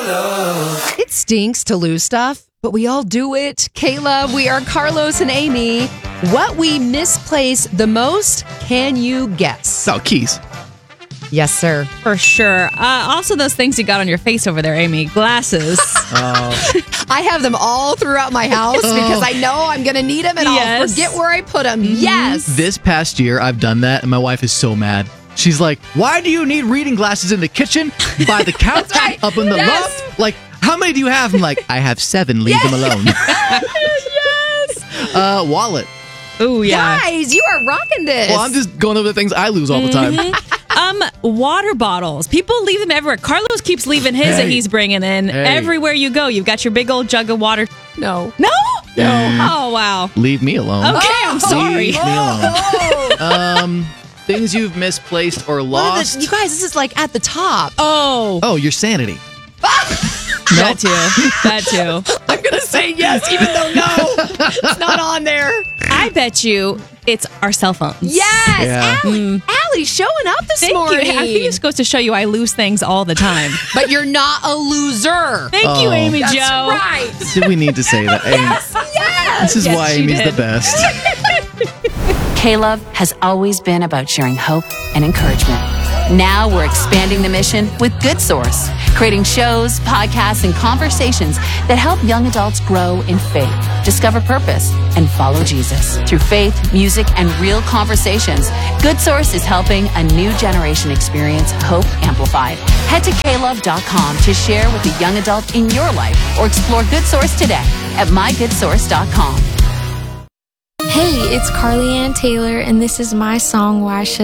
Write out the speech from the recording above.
It stinks to lose stuff, but we all do it. Kayla, we are Carlos and Amy. What we misplace the most, can you guess? Oh, keys. Yes, sir. For sure. Also, those things you got on your face over there, Amy. Glasses. I have them all throughout my house because I know I'm going to need them and I'll forget where I put them. Yes. This past year, I've done that, and my wife is so mad. She's like, why do you need reading glasses in the kitchen, by the couch, up in the loft? Like, how many do you have? I'm like, I have 7. Leave them alone. Wallet. Oh, yeah. Guys, you are rocking this. Well, I'm just going over the things I lose all the time. Water bottles. People leave them everywhere. Carlos keeps leaving his that he's bringing in. Everywhere you go, you've got your big old jug of water. No. Oh, wow. Leave me alone. Okay, I'm sorry. Leave me alone. Things you've misplaced or lost. You guys, this is like at the top. Oh, Your sanity. that too. I'm going to say yes, even though no, it's not on there. I bet you it's our cell phones. Yes. Yeah. Allie's showing up this Thank morning. you. I think this goes to show you I lose things all the time. But you're not a loser. Thank you, Amy That's Jo. right. Did we need to say that? Yes. This is why she Amy's did. the best. K-Love has always been about sharing hope and encouragement. Now we're expanding the mission with Good Source, creating shows, podcasts, and conversations that help young adults grow in faith, discover purpose, and follow Jesus. Through faith, music, and real conversations, Good Source is helping a new generation experience hope amplified. Head to klove.com to share with a young adult in your life or explore Good Source today at mygoodsource.com. Hey, it's Carly Ann Taylor, and this is my song, Why Should